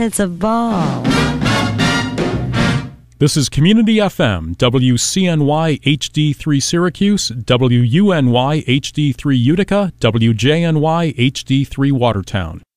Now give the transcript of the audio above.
it's a ball. This is Community FM, WCNY HD3 Syracuse, WUNY HD3 Utica, WJNY HD3 Watertown.